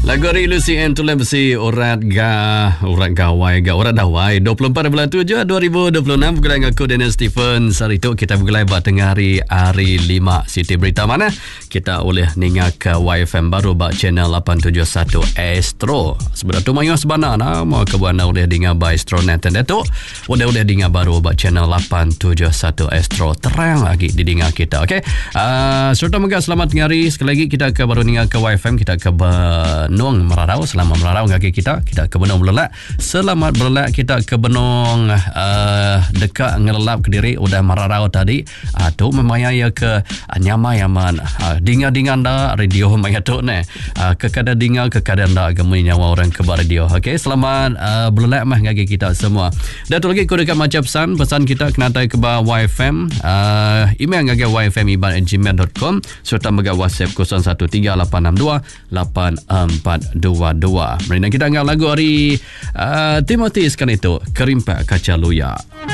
Lagu hari Lucy and Tulen Besi Urat Gawai 24 bulan 7 2026. Bergulai dengan aku Daniel Stephen. Hari itu kita bergulai buat tengah hari 5 Siti Berita Mana. Kita boleh ningal ke YFM baru buat channel 871 Astro. Sebenarnya tu mayu sebenar nama kebuana boleh dengar by Astro Net dan Datuk. Boleh dengar baru buat channel 871 Astro. Terang lagi didengar kita. Okay. Serta moga selamat tengah hari. Sekali lagi kita ke baru ningal ke YFM. Kita ke Benong Merarau. Selamat Merarau kaki kita ke Benong Belelak. Selamat Belelak kita ke Benong dekat ngelelap Kediri udah Merarau tadi. Tu memang ya ke Nyamai aman. Dinga anda radio maya tu ne. Kekada dinga kekada anda gemui nyawa orang ke radio. Okey, selamat Belelak mah kaki kita semua. Dan tu lagi kau dekat macam pesan kita kena tai ke YFM. Email ngage yfm@gmail.com serta mega WhatsApp 0138628422. Mari kita dengar lagu hari Timothy sekarang itu Kerimpak Kaca Luya.